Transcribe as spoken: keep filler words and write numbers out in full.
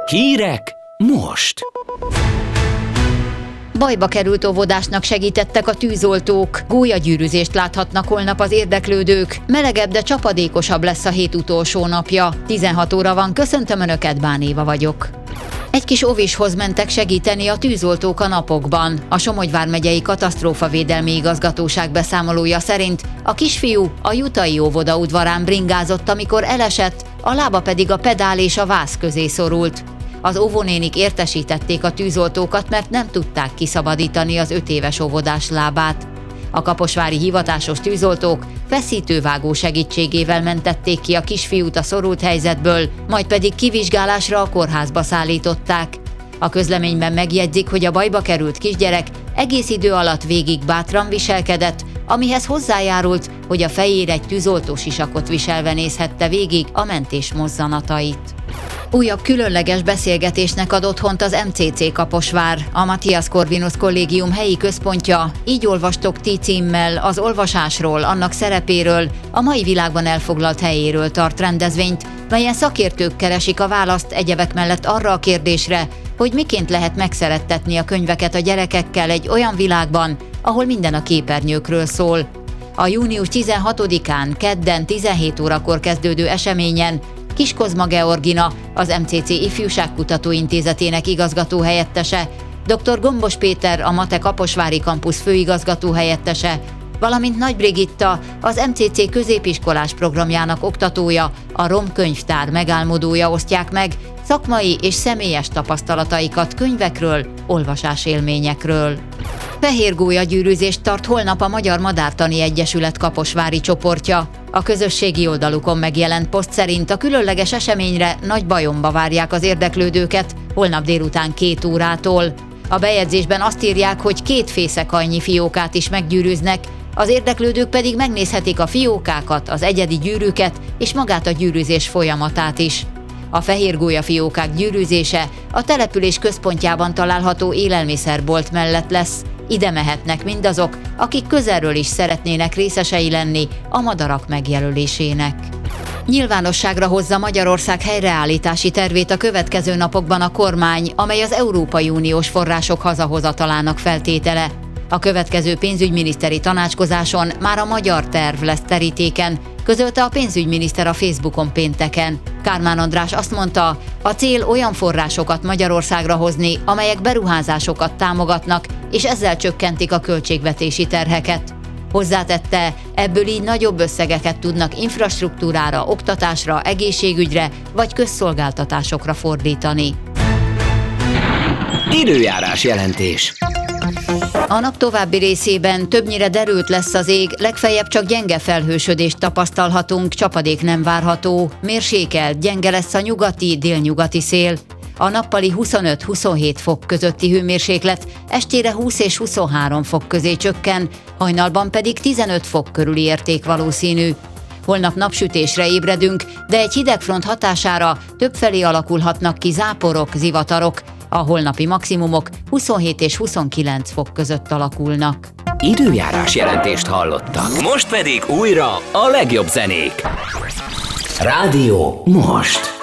Hírek most! Bajba került óvodásnak segítettek a tűzoltók. Gólyagyűrűzést láthatnak holnap az érdeklődők. Melegebb, de csapadékosabb lesz a hét utolsó napja. tizenhat óra van, köszöntöm Önöket, Bán Éva vagyok. Egy kis óvishoz mentek segíteni a tűzoltók a napokban. A Somogy vármegyei katasztrófavédelmi igazgatóság beszámolója szerint a kisfiú a jutai óvoda udvarán bringázott, amikor elesett, a lába pedig a pedál és a váz közé szorult. Az óvónénik értesítették a tűzoltókat, mert nem tudták kiszabadítani az öt éves óvodás lábát. A kaposvári hivatásos tűzoltók feszítővágó segítségével mentették ki a kisfiút a szorult helyzetből, majd pedig kivizsgálásra a kórházba szállították. A közleményben megjegyzik, hogy a bajba került kisgyerek egész idő alatt végig bátran viselkedett, amihez hozzájárult, hogy a fejére egy tűzoltósisakot viselve nézhette végig a mentés mozzanatait. Újabb különleges beszélgetésnek ad otthont az em cé cé Kaposvár, a Matthias Corvinus Kollégium helyi központja. Így olvastok ti címmel az olvasásról, annak szerepéről, a mai világban elfoglalt helyéről tart rendezvényt, melyen szakértők keresik a választ egyebek mellett arra a kérdésre, hogy miként lehet megszerettetni a könyveket a gyerekekkel egy olyan világban, ahol minden a képernyőkről szól. A június tizenhatodikán, kedden tizenhét órakor kezdődő eseményen Kis Kozma Georgina, az em cé cé Ifjúságkutató Intézetének igazgatóhelyettese, dr. Gombos Péter, a MATE Kaposvári Kampusz főigazgatóhelyettese, valamint Nagy Brigitta, az em cé cé középiskolás programjának oktatója, a Rom Könyvtár megálmodója osztják meg szakmai és személyes tapasztalataikat könyvekről, olvasásélményekről. Fehér gólyagyűrűzést tart holnap a Magyar Madártani Egyesület kaposvári csoportja. A közösségi oldalukon megjelent poszt szerint a különleges eseményre Nagybajomba várják az érdeklődőket holnap délután két órától. A bejegyzésben azt írják, hogy két fészekannyi fiókát is meggyűrűznek, az érdeklődők pedig megnézhetik a fiókákat, az egyedi gyűrűket és magát a gyűrűzés folyamatát is. A fehér gólyafiókák gyűrűzése a település központjában található élelmiszerbolt mellett lesz. Ide mehetnek mindazok, akik közelről is szeretnének részesei lenni a madarak megjelölésének. Nyilvánosságra hozza Magyarország helyreállítási tervét a következő napokban a kormány, amely az Európai Uniós források hazahozatalának feltétele. A következő pénzügyminiszteri tanácskozáson már a magyar terv lesz terítéken, közölte a pénzügyminiszter a Facebookon pénteken. Kármán András azt mondta, a cél olyan forrásokat Magyarországra hozni, amelyek beruházásokat támogatnak, és ezzel csökkentik a költségvetési terheket. Hozzátette, ebből így nagyobb összegeket tudnak infrastruktúrára, oktatásra, egészségügyre vagy közszolgáltatásokra fordítani. Időjárás jelentés. A nap további részében többnyire derült lesz az ég, legfeljebb csak gyenge felhősödést tapasztalhatunk, csapadék nem várható, mérsékelt, gyenge lesz a nyugati, délnyugati szél. A nappali huszonöt-huszonhét fok közötti hőmérséklet estére húsz és huszonhárom fok közé csökken, hajnalban pedig tizenöt fok körüli érték valószínű. Holnap napsütésre ébredünk, de egy hidegfront hatására többfelé alakulhatnak ki záporok, zivatarok. A holnapi maximumok huszonhét és huszonkilenc fok között alakulnak. Időjárás jelentést hallottak. Most pedig újra a legjobb zenék. Rádió most.